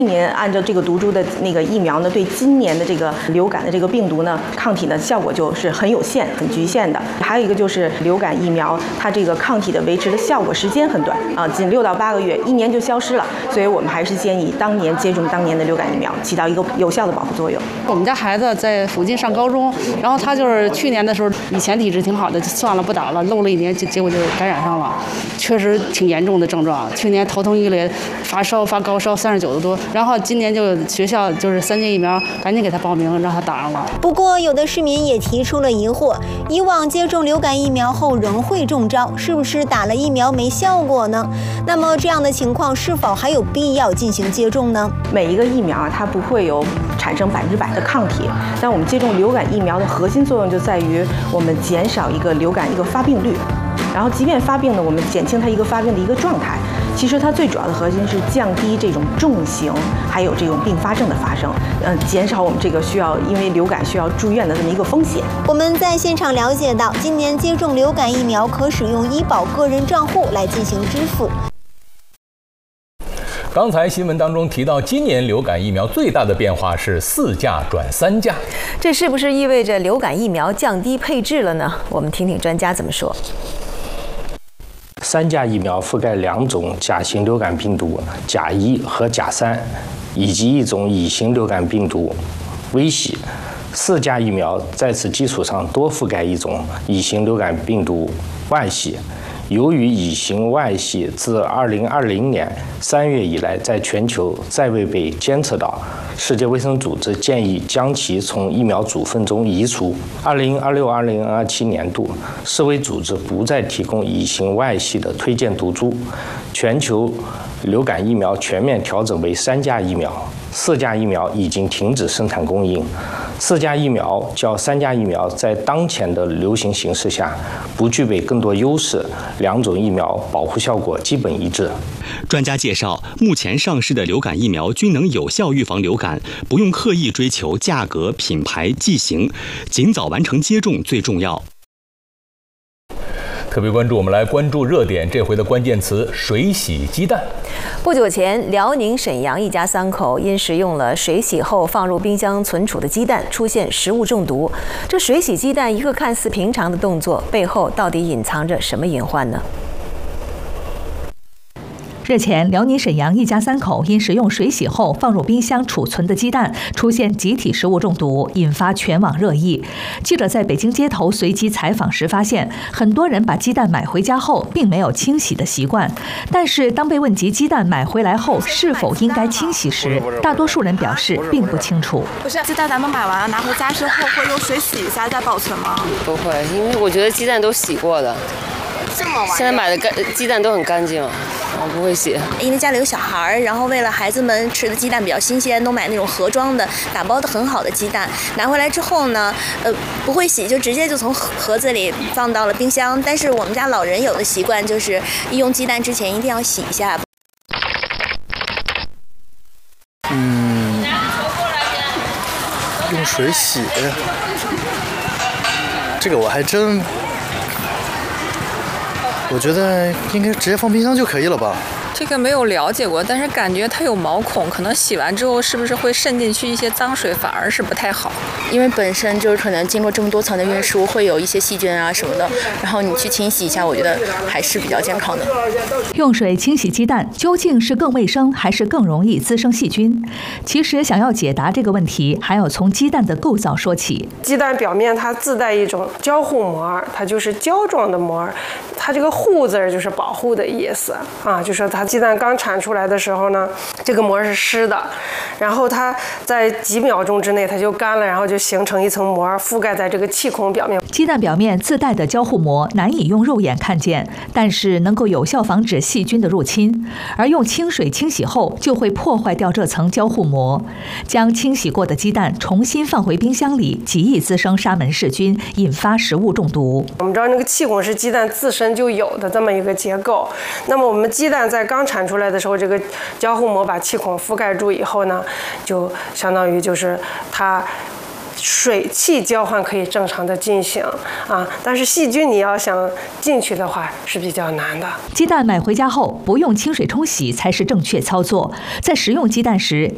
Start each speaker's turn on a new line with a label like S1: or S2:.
S1: 今年按照这个毒株的那个疫苗呢，对今年的这个流感的这个病毒呢，抗体呢效果就是很有限、很局限的。还有一个就是流感疫苗，它这个抗体的维持的效果时间很短啊，仅6到8个月，1年就消失了。所以我们还是建议当年接种当年的流感疫苗，起到一个有效的保护作用。
S2: 我们家孩子在附近上高中，然后他就是去年的时候，以前体质挺好的，算了不打了，漏了1年，结果就感染上了，确实挺严重的症状。去年头疼欲裂，发烧发高烧39度多。然后今年就学校就是3剂疫苗，赶紧给他报名，让他打上了。
S3: 不过，有的市民也提出了疑惑：以往接种流感疫苗后仍会中招，是不是打了疫苗没效果呢？那么这样的情况是否还有必要进行接种呢？
S1: 每一个疫苗啊，它不会有产生100%的抗体，但我们接种流感疫苗的核心作用就在于我们减少一个流感一个发病率，然后即便发病呢，我们减轻它一个发病的一个状态。其实它最主要的核心是降低这种重型还有这种并发症的发生，减少我们这个因为流感需要住院的这么一个风险。
S3: 我们在现场了解到，今年接种流感疫苗可使用医保个人账户来进行支付。
S4: 刚才新闻当中提到，今年流感疫苗最大的变化是4价转3价，
S5: 这是不是意味着流感疫苗降低配置了呢？我们听听专家怎么说。
S6: 3价疫苗覆盖2种甲型流感病毒甲1和甲3，以及1种乙型流感病毒V系。4价疫苗在此基础上多覆盖1种乙型流感病毒 Y 系。由于乙型 Y 系自2020年3月以来在全球再未被监测到，世界卫生组织建议将其从疫苗组分中移除。2026-2027年度，世卫组织不再提供乙型 Y 系的推荐毒株，全球流感疫苗全面调整为3价疫苗，4价疫苗已经停止生产供应。4价疫苗较3价疫苗在当前的流行形势下不具备更多优势，2种疫苗保护效果基本一致。
S7: 专家介绍，目前上市的流感疫苗均能有效预防流感，不用刻意追求价格、品牌、剂型，尽早完成接种最重要。
S4: 特别关注，我们来关注热点，这回的关键词水洗鸡蛋。
S5: 不久前，辽宁沈阳一家3口因食用了水洗后放入冰箱存储的鸡蛋，出现食物中毒。这水洗鸡蛋一个看似平常的动作，背后到底隐藏着什么隐患呢？
S8: 日前，辽宁沈阳一家3口因食用水洗后放入冰箱储存的鸡蛋，出现集体食物中毒，引发全网热议。记者在北京街头随机采访时发现，很多人把鸡蛋买回家后并没有清洗的习惯。但是当被问及鸡蛋买回来后是否应该清洗时，大多数人表示并不清楚。
S9: 不是，鸡蛋咱们买完了拿回家之后会用水洗一下再保存吗？
S10: 不会，因为我觉得鸡蛋都洗过的。现在买的鸡蛋都很干净，我不会洗。
S11: 因为家里有小孩，然后为了孩子们吃的鸡蛋比较新鲜，都买那种盒装的、打包的很好的鸡蛋。拿回来之后呢，不会洗，就直接就从盒子里放到了冰箱。但是我们家老人有的习惯就是用鸡蛋之前一定要洗一下。
S12: 用水洗，这个我还真。我觉得应该直接放冰箱就可以了吧。
S13: 这个没有了解过，但是感觉它有毛孔，可能洗完之后是不是会渗进去一些脏水，反而是不太好。
S11: 因为本身就是可能经过这么多层的运输，会有一些细菌啊什么的，然后你去清洗一下，我觉得还是比较健康的。
S8: 用水清洗鸡蛋究竟是更卫生，还是更容易滋生细菌？其实想要解答这个问题，还要从鸡蛋的构造说起。
S14: 鸡蛋表面它自带一种交互膜，它就是胶状的膜，它这个护字就是保护的意思啊，就说它鸡蛋刚产出来的时候呢，这个膜是湿的，然后它在几秒钟之内它就干了，然后就形成一层膜覆盖在这个气孔表面。
S8: 鸡蛋表面自带的交互膜难以用肉眼看见，但是能够有效防止细菌的入侵，而用清水清洗后就会破坏掉这层交互膜。将清洗过的鸡蛋重新放回冰箱里，极易滋生沙门氏菌，引发食物中毒。
S14: 我们知道那个气孔是鸡蛋自身就有的这么一个结构，那么我们鸡蛋在刚产出来的时候，这个交互膜把气孔覆盖住以后呢，就相当于就是它水气交换可以正常的进行啊，但是细菌你要想进去的话是比较难的。
S8: 鸡蛋买回家后不用清水冲洗才是正确操作。在食用鸡蛋时，